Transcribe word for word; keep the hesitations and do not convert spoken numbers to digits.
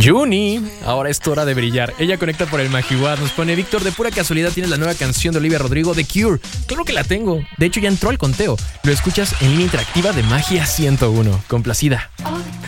Juni, ahora es tu hora de brillar. Ella conecta por el Magiwad. Nos pone: Víctor, de pura casualidad tienes la nueva canción de Olivia Rodrigo, The Cure. Claro que la tengo. De hecho, ya entró al conteo. Lo escuchas en línea interactiva de Magia ciento uno. Complacida. Oh.